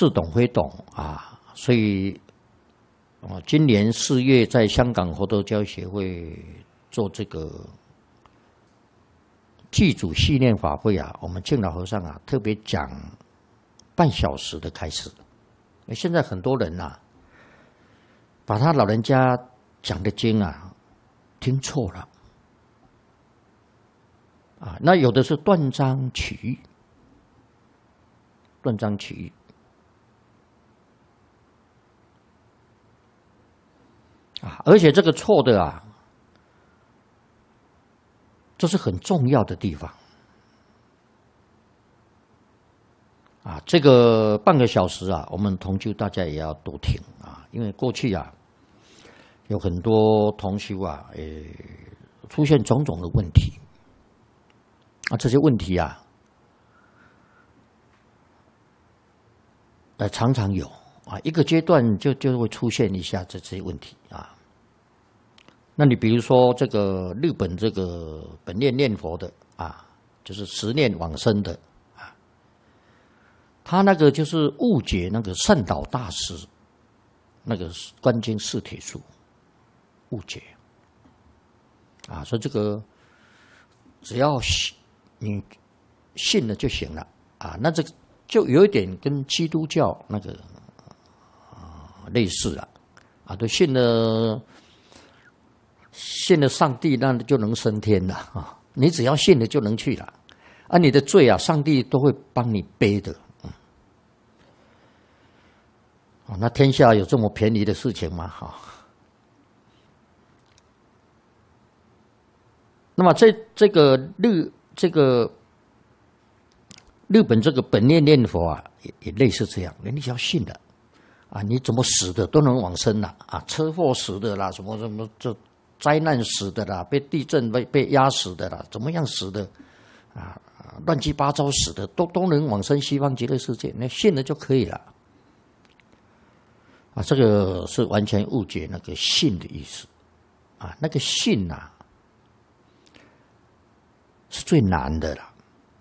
似懂非懂啊，所以今年4月在香港佛陀教协会做这个祭祖系念法会啊，我们庆老和尚啊特别讲半小时的开始。现在很多人啊，把他老人家讲的经啊听错了啊，那有的是断章取义，断章取义啊，而且这个错的啊，这是很重要的地方啊。这个半个小时啊，我们同修大家也要多听啊，因为过去啊，有很多同修啊，出现种种的问题啊，这些问题啊，常常有啊，一个阶段就会出现一下这些问题啊。那你比如说这个日本这个本念念佛的啊，就是10念往生的啊，他那个就是误解那个善导大师那个观经四帖数，误解啊，所以这个只要你信了就行了啊，那这个就有一点跟基督教那个类似了啊，都信了上帝，那就能升天了啊！你只要信了就能去了啊！你的罪啊，上帝都会帮你背的。那天下有这么便宜的事情吗？哈。那么这个日本这个本念念佛啊，也类似这样，你只要信了啊，你怎么死的都能往生了啊，车祸死的啦，什么这灾难死的啦，被地震被压死的啦，怎么样死的啊，乱七八糟死的都能往生西方极乐世界，那信了就可以了啊，这个是完全误解那个信的意思啊，那个信啊是最难的了。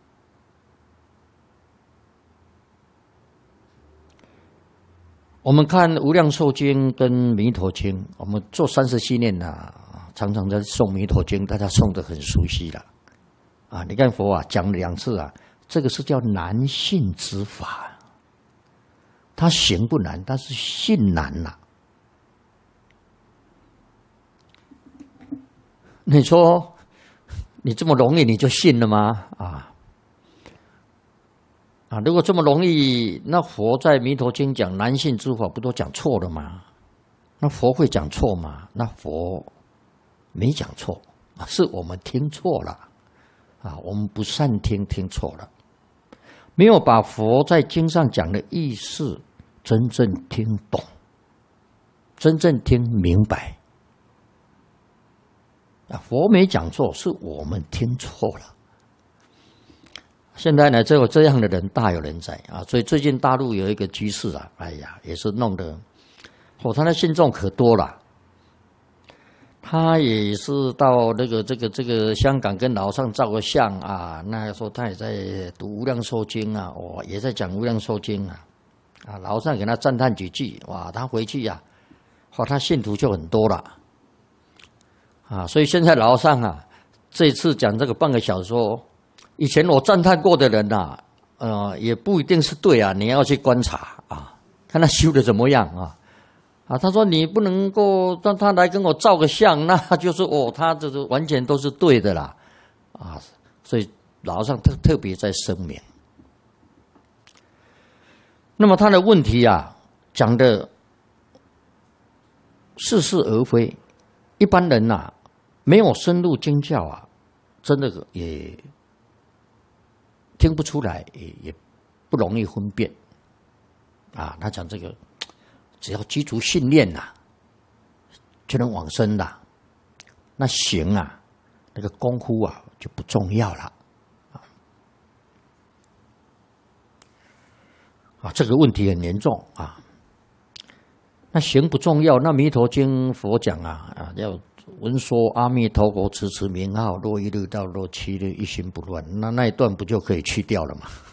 我们看《无量寿经》跟《弥陀经》，我们做37年了，常常在诵《弥陀经》，大家诵得很熟悉了。啊，你看佛啊讲2次啊，这个是叫难信之法，它行不难，但是信难呐。你说你这么容易你就信了吗？如果这么容易，那佛在《弥陀经》讲难信之法，不都讲错了吗？那佛会讲错吗？那佛没讲错，是我们听错了啊！我们不善听，听错了，没有把佛在经上讲的意思真正听懂，真正听明白。佛没讲错，是我们听错了。现在呢，只有这样的人大有人在啊，所以最近大陆有一个居士啊，哎呀，也是弄得，他的信众可多了。他也是到这个香港跟老上照个相啊，那时候他也在读《无量寿经》啊，也在讲《无量寿经》啊，老上给他赞叹几句，哇，他回去呀，他信徒就很多了啊，所以现在老上啊，这次讲这个半个小时说。以前我赞叹过的人呐，也不一定是对啊，你要去观察啊，看他修的怎么样啊。他说你不能够让他来跟我照个相，那就是他这个完全都是对的啦啊，所以老上特别在声明。那么他的问题啊，讲的似是而非，一般人呐，没有深入经教啊，真的也听不出来，也不容易分辨啊。他讲这个，只要基础信念呐，就能往生的。那行啊，那个功夫啊就不重要了啊。这个问题很严重啊。那行不重要，那弥陀经佛讲啊，要闻说阿弥陀佛，持名号，若1日到若7日，一心不乱。那一段不就可以去掉了吗？